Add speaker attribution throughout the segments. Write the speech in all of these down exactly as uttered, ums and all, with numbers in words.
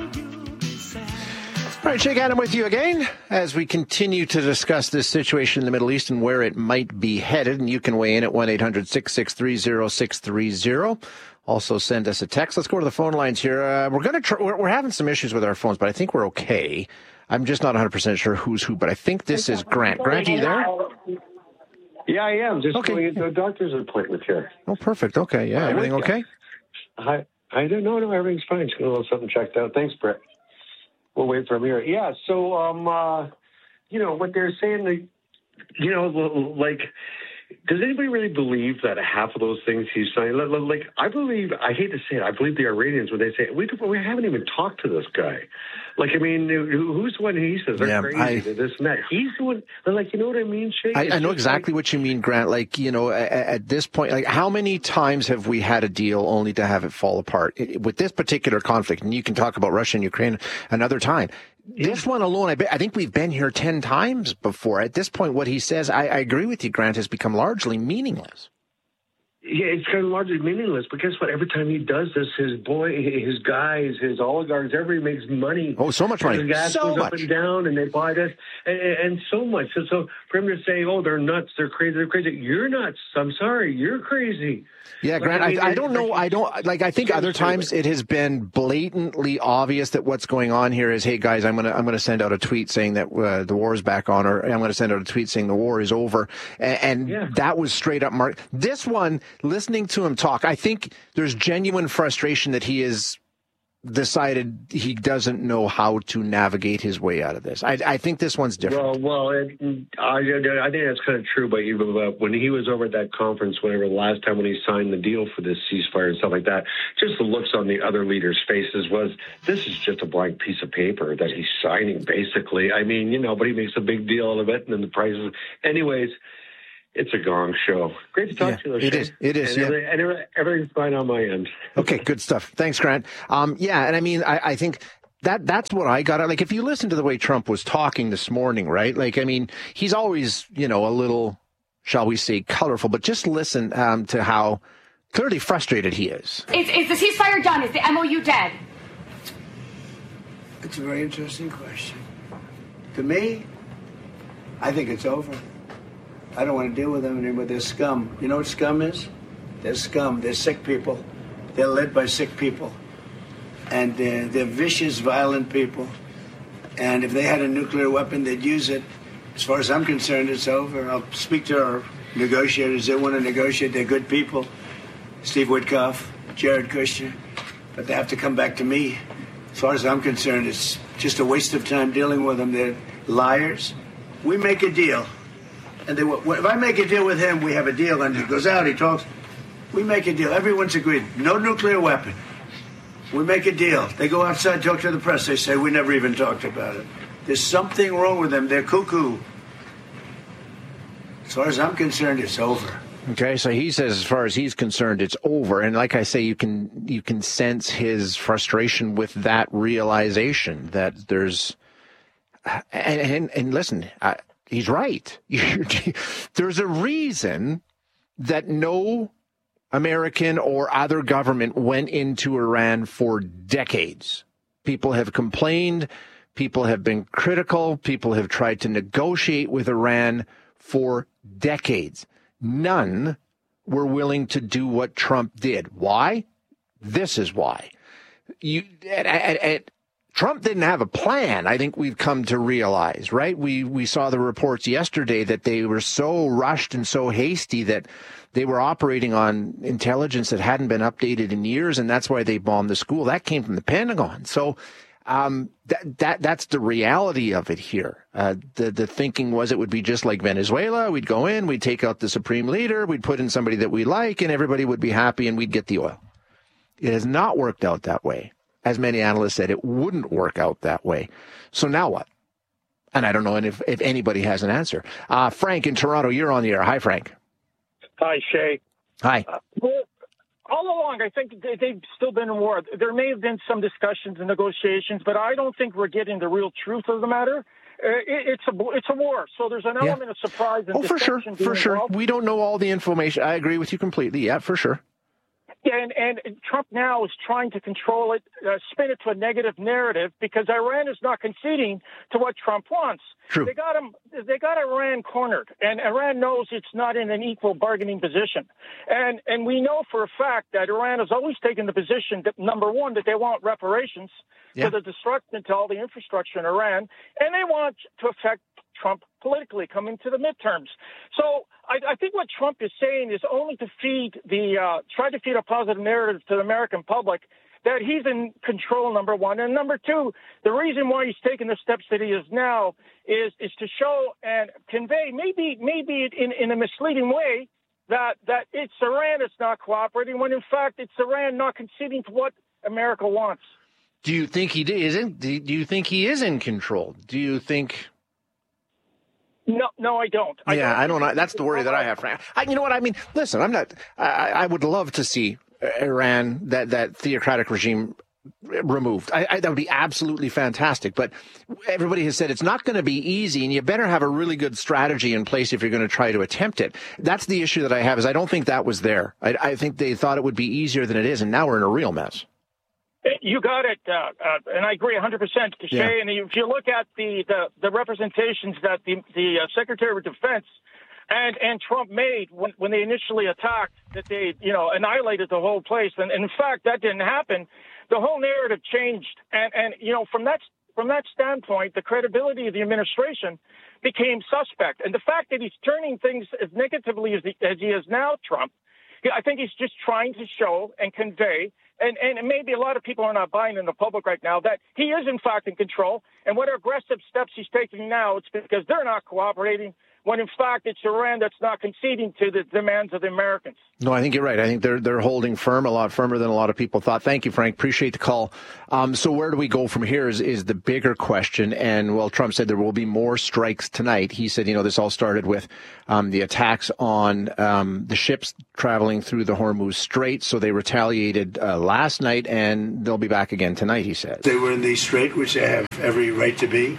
Speaker 1: All right, Jake Adam with you again as we continue to discuss this situation in the Middle East and where it might be headed. And you can weigh in at one eight hundred six six three zero six three zero. Also send us a text. Let's go to the phone lines here. Uh, we're going to tr- we're, we're having some issues with our phones, but I think we're okay. I'm just not one hundred percent sure who's who, but I think this is Grant. Grant, are you there?
Speaker 2: Yeah, I am. Just
Speaker 1: okay.
Speaker 2: going into a doctor's appointment here.
Speaker 1: Oh, perfect. Okay, yeah. Everything okay?
Speaker 2: I, I don't know. No, everything's fine. Just going to have something checked out. Thanks, Brett. We'll wait from here. Yeah, so, um, uh, you know, what they're saying, like, you know, like, does anybody really believe that half of those things he's saying, like, I believe, I hate to say it, I believe the Iranians when they say, we, we haven't even talked to this guy. Like, I mean, who's the one he says, they're yeah, crazy, I, they're this and that. He's the one, like, you know what I mean, Shay?
Speaker 1: I, I know exactly like, what you mean, Grant. Like, you know, at, at this point, like, how many times have we had a deal only to have it fall apart? It, with this particular conflict, and you can talk about Russia and Ukraine another time. Yeah. This one alone, I, bet, I think we've been here ten times before. At this point, what he says, I, I agree with you, Grant, has become largely meaningless.
Speaker 2: Yeah, it's kind of largely meaningless, but guess what? Every time he does this, his boy, his guys, his oligarchs, everybody makes money.
Speaker 1: Oh, so much money.
Speaker 2: The gas
Speaker 1: so
Speaker 2: goes
Speaker 1: much.
Speaker 2: up and down, and they buy this, and, and so much. So, so for him to say, oh, they're nuts, they're crazy, they're crazy. You're nuts. I'm sorry, you're crazy.
Speaker 1: Yeah, Grant, like, I, mean, I, I don't know. I don't, like, I think other times it has been blatantly obvious that what's going on here is, hey, guys, I'm going to, I'm going to send out a tweet saying that uh, the war is back on, or I'm going to send out a tweet saying the war is over. And, and yeah. that was straight up mark. This one, listening to him talk, I think there's genuine frustration that he is decided he doesn't know how to navigate his way out of this. I, I think this one's different.
Speaker 2: Well, well, it, I, I think that's kind of true. But even uh, when he was over at that conference, whenever the last time when he signed the deal for this ceasefire and stuff like that, just the looks on the other leaders' faces was, this is just a blank piece of paper that he's signing, basically. I mean, you know, but he makes a big deal out of it, and then the prices. Anyways, it's a gong show. Great to talk
Speaker 1: yeah,
Speaker 2: to you.
Speaker 1: It is. It is.
Speaker 2: And,
Speaker 1: yeah.
Speaker 2: everything, and everything's fine on my end.
Speaker 1: Okay, good stuff. Thanks, Grant. Um, yeah, and I mean, I, I think that that's what I got. Like, if you listen to the way Trump was talking this morning, right? Like, I mean, he's always, you know, a little, shall we say, colorful, but just listen um, to how clearly frustrated he is.
Speaker 3: Is, is the ceasefire done? Is the M O U dead?
Speaker 4: It's a very interesting question. To me, I think it's over. I don't want to deal with them anymore. They're scum. You know what scum is? They're scum. They're sick people. They're led by sick people. And they're, they're vicious, violent people. And if they had a nuclear weapon, they'd use it. As far as I'm concerned, it's over. I'll speak to our negotiators. They want to negotiate. They're good people. Steve Witkoff, Jared Kushner. But they have to come back to me. As far as I'm concerned, it's just a waste of time dealing with them. They're liars. We make a deal. And they, if I make a deal with him, we have a deal, and he goes out, he talks. We make a deal. Everyone's agreed. No nuclear weapon. We make a deal. They go outside, talk to the press. They say, we never even talked about it. There's something wrong with them. They're cuckoo. As far as I'm concerned, it's over.
Speaker 1: Okay, so he says as far as he's concerned, it's over. And like I say, you can you can sense his frustration with that realization that there's and and, and listen, I, he's right. There's a reason that no American or other government went into Iran for decades. People have complained. People have been critical. People have tried to negotiate with Iran for decades. None were willing to do what Trump did. Why? This is why. You, at, at, at, Trump didn't have a plan, I think we've come to realize, right? We we saw the reports yesterday that they were so rushed and so hasty that they were operating on intelligence that hadn't been updated in years, and that's why they bombed the school. That came from the Pentagon. So um, that that that's the reality of it here. Uh, the the thinking was it would be just like Venezuela. We'd go in, we'd take out the supreme leader, we'd put in somebody that we like, and everybody would be happy, and we'd get the oil. It has not worked out that way. As many analysts said, it wouldn't work out that way. So now what? And I don't know if, if anybody has an answer. Uh, Frank in Toronto, you're on the air. Hi, Frank.
Speaker 5: Hi, Shay.
Speaker 1: Hi.
Speaker 5: Uh, well, all along, I think they, they've still been in war. There may have been some discussions and negotiations, but I don't think we're getting the real truth of the matter. Uh, it, it's a it's a war, so there's an element yeah. of surprise and
Speaker 1: oh, for sure, for sure.
Speaker 5: Involved.
Speaker 1: We don't know all the information. I agree with you completely. Yeah, for sure.
Speaker 5: Yeah, and, and Trump now is trying to control it, uh, spin it to a negative narrative because Iran is not conceding to what Trump wants.
Speaker 1: True.
Speaker 5: They got him. They got Iran cornered, and Iran knows it's not in an equal bargaining position. And and we know for a fact that Iran has always taken the position that number one that they want reparations yeah. for the destruction to all the infrastructure in Iran, and they want to affect Trump politically coming to the midterms. So I, I think what Trump is saying is only to feed the, uh, try to feed a positive narrative to the American public that he's in control, number one. And number two, the reason why he's taking the steps that he is now is, is to show and convey, maybe, maybe in, in a misleading way, that, that it's Iran that's not cooperating, when in fact it's Iran not conceding to what America wants.
Speaker 1: Do you think he isn't? Do you think he is in control? Do you think...
Speaker 5: No, no, I don't. I
Speaker 1: yeah,
Speaker 5: don't.
Speaker 1: I don't know. That's the worry that I have, Frank. I, you know what I mean? Listen, I'm not. I, I would love to see Iran, that that theocratic regime, removed. I, I, that would be absolutely fantastic. But everybody has said it's not going to be easy, and you better have a really good strategy in place if you're going to try to attempt it. That's the issue that I have. Is I don't think that was there. I, I think they thought it would be easier than it is, and now we're in a real mess.
Speaker 5: You got it, uh, uh, and I agree one hundred percent, Cachet. Yeah. And if you look at the, the, the representations that the, the uh, Secretary of Defense and, and Trump made when, when they initially attacked, that they, you know, annihilated the whole place. And, and in fact, that didn't happen. The whole narrative changed. And, and you know, from that from that standpoint, the credibility of the administration became suspect. And the fact that he's turning things as negatively as he, as he is now, Trump, I think he's just trying to show and convey, and, and maybe a lot of people are not buying in the public right now, that he is, in fact, in control. And what aggressive steps he's taking now, it's because they're not cooperating, when, in fact, it's Iran that's not conceding to the demands of the Americans.
Speaker 1: No, I think you're right. I think they're they're holding firm, a lot firmer than a lot of people thought. Thank you, Frank. Appreciate the call. Um, so where do we go from here is, is the bigger question. And, well, Trump said there will be more strikes tonight. He said, you know, this all started with um, the attacks on um, the ships traveling through the Hormuz Strait. So they retaliated uh, last night, and they'll be back again tonight, he says.
Speaker 4: They were in the strait, which they have every right to be.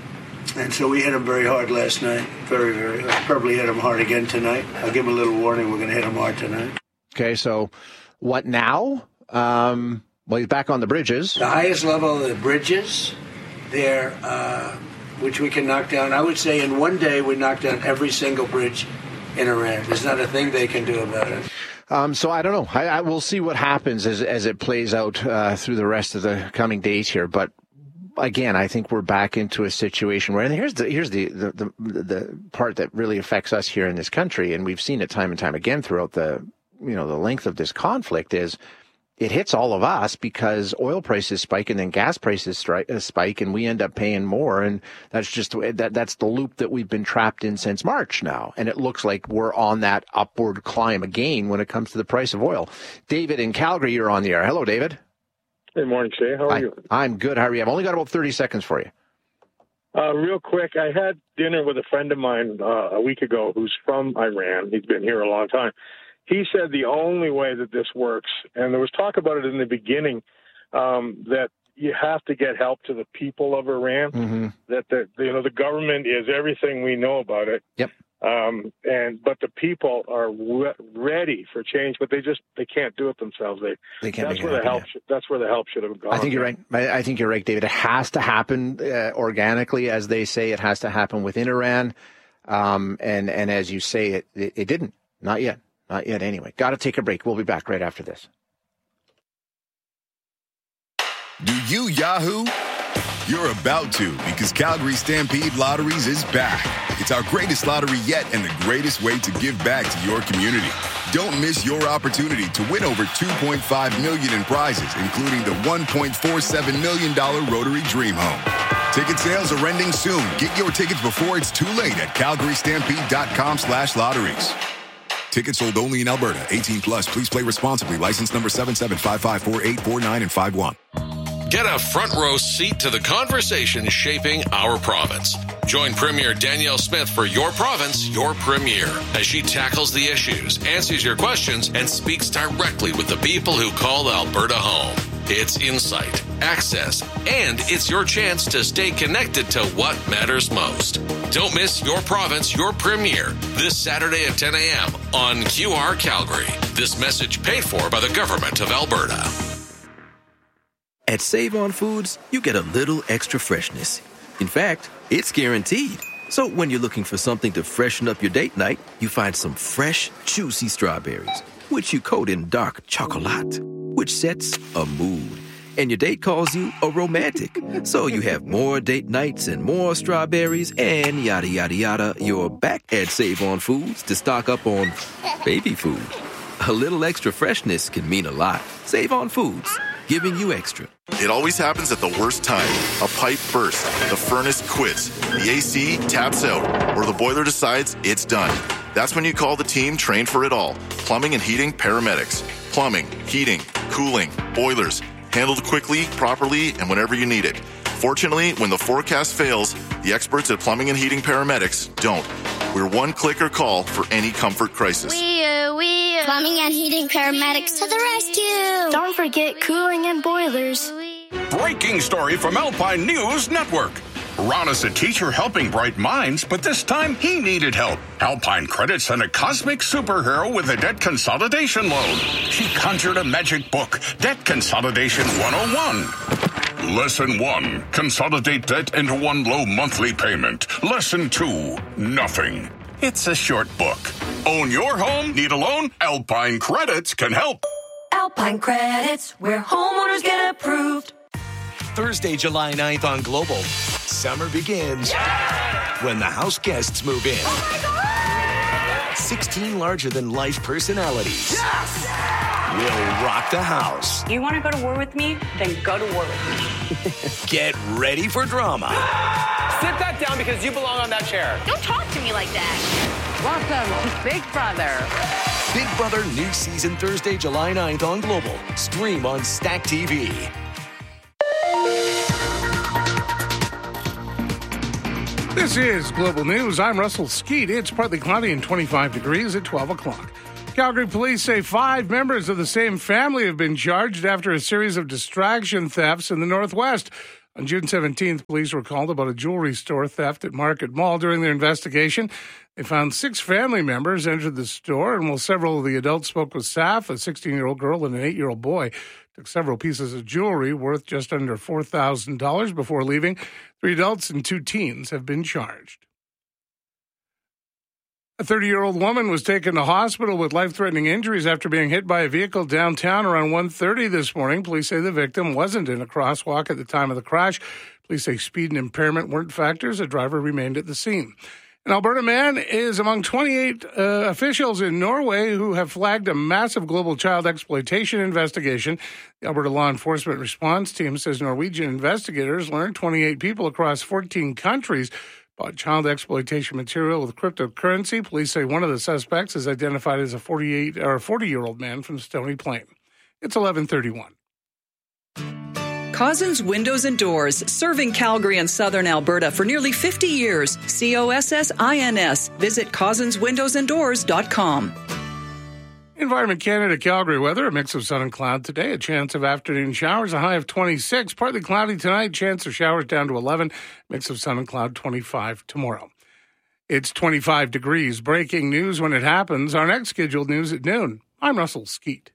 Speaker 4: And so we hit them very hard last night. Very, very. I'll probably hit them hard again tonight. I'll give them a little warning. We're going to hit them hard tonight.
Speaker 1: Okay, so what now? Um, well, he's back on the bridges.
Speaker 4: The highest level of the bridges there, uh, which we can knock down. I would say in one day we knock down every single bridge in Iran. There's not a thing they can do about it.
Speaker 1: Um, so I don't know. I, I will see what happens as as it plays out uh, through the rest of the coming days here. But again, I think we're back into a situation where, and here's the here's the, the the the part that really affects us here in this country, and we've seen it time and time again throughout the you know the length of this conflict, is it hits all of us because oil prices spike and then gas prices strike, uh, spike, and we end up paying more, and that's just that that's the loop that we've been trapped in since March now, and it looks like we're on that upward climb again when it comes to the price of oil. David in Calgary, you're on the air. Hello, David.
Speaker 6: Good morning, Shay. How are
Speaker 1: Hi.
Speaker 6: you?
Speaker 1: I'm good. How are you? I've only got about thirty seconds for you.
Speaker 6: Uh, real quick, I had dinner with a friend of mine uh, a week ago who's from Iran. He's been here a long time. He said the only way that this works, and there was talk about it in the beginning, um, that you have to get help to the people of Iran, mm-hmm. that the, you know, the government is everything we know about it.
Speaker 1: Yep.
Speaker 6: Um, and but the people are re- ready for change, but they just they can't do it themselves. They,
Speaker 1: they can't.
Speaker 6: That's where the help. Should, that's where the help should have gone.
Speaker 1: I think you're right. I, I think you're right, David. It has to happen uh, organically, as they say. It has to happen within Iran, um, and and as you say, it, it it didn't. Not yet. Not yet. Anyway, got to take a break. We'll be back right after this.
Speaker 7: Do you Yahoo? You're about to, because Calgary Stampede Lotteries is back. It's our greatest lottery yet and the greatest way to give back to your community. Don't miss your opportunity to win over two point five million dollars in prizes, including the one point four seven million dollars Rotary Dream Home. Ticket sales are ending soon. Get your tickets before it's too late at calgary stampede dot com slash lotteries. Tickets sold only in Alberta. eighteen plus. Please play responsibly. License number seven seven five five four eight four nine and five one.
Speaker 8: Get a front row seat to the conversation shaping our province. Join Premier Danielle Smith for Your Province, Your Premier, as she tackles the issues, answers your questions, and speaks directly with the people who call Alberta home. It's insight, access, and it's your chance to stay connected to what matters most. Don't miss Your Province, Your Premier this Saturday at ten a.m. on Q R Calgary. This message paid for by the Government of Alberta.
Speaker 9: At Save On Foods, you get a little extra freshness. In fact, it's guaranteed. So when you're looking for something to freshen up your date night, you find some fresh, juicy strawberries, which you coat in dark chocolate, which sets a mood. And your date calls you a romantic. So you have more date nights and more strawberries and yada, yada, yada. You're back at Save On Foods to stock up on baby food. A little extra freshness can mean a lot. Save On Foods, giving you extra.
Speaker 10: It always happens at the worst time. A pipe bursts, the furnace quits, the A C taps out, or the boiler decides it's done. That's when you call the team trained for it all. Plumbing and heating paramedics. Plumbing, heating, cooling, boilers. Handled quickly, properly, and whenever you need it. Fortunately, when the forecast fails, the experts at Plumbing and Heating Paramedics don't. We're one click or call for any comfort crisis.
Speaker 11: Wee-oo, wee-oo. Plumbing and Heating Paramedics to the rescue. Don't forget cooling and boilers.
Speaker 12: Breaking story from Alpine News Network. Ron is a teacher helping bright minds, but this time he needed help. Alpine Credit sent a cosmic superhero with a debt consolidation loan. She conjured a magic book, Debt Consolidation one oh one. Lesson one, consolidate debt into one low monthly payment. Lesson two, nothing. It's a short book. Own your home? Need a loan? Alpine Credits can help.
Speaker 13: Alpine Credits, where homeowners get approved.
Speaker 14: Thursday, July ninth on Global. Summer begins yeah! when the house guests move in.
Speaker 13: Oh my God!
Speaker 14: sixteen larger-than-life personalities
Speaker 13: yes!
Speaker 14: will rock the house.
Speaker 3: You want to go to war with me? Then go to war with me.
Speaker 14: Get ready for drama.
Speaker 15: Sit that down because you belong on that chair.
Speaker 11: Don't talk to me like that.
Speaker 3: Welcome to Big Brother.
Speaker 14: Big Brother new season Thursday, July ninth on Global. Stream on Stack T V.
Speaker 16: This is Global News. I'm Russell Skeet. It's partly cloudy and twenty-five degrees at twelve o'clock. Calgary police say five members of the same family have been charged after a series of distraction thefts in the Northwest. On June seventeenth, police were called about a jewelry store theft at Market Mall. During their investigation, they found six family members entered the store, and while several of the adults spoke with staff, a sixteen-year-old girl and an eight-year-old boy took several pieces of jewelry worth just under four thousand dollars before leaving. Three adults and two teens have been charged. A thirty-year-old woman was taken to hospital with life-threatening injuries after being hit by a vehicle downtown around one thirty this morning. Police say the victim wasn't in a crosswalk at the time of the crash. Police say speed and impairment weren't factors. The driver remained at the scene. An Alberta man is among twenty-eight uh, officials in Norway who have flagged a massive global child exploitation investigation. The Alberta Law Enforcement Response Team says Norwegian investigators learned twenty-eight people across fourteen countries bought child exploitation material with cryptocurrency. Police say one of the suspects is identified as a forty-eight or forty-year-old man from Stony Plain. It's eleven thirty-one.
Speaker 17: Cozzens Windows and Doors, serving Calgary and southern Alberta for nearly fifty years. C O S S I N S. Visit cozzens windows and doors dot com.
Speaker 16: Environment Canada Calgary weather, a mix of sun and cloud today, a chance of afternoon showers, a high of twenty-six, partly cloudy tonight, chance of showers down to eleven, mix of sun and cloud twenty-five tomorrow. It's twenty-five degrees. Breaking news when it happens. Our next scheduled news at noon. I'm Russell Skeet.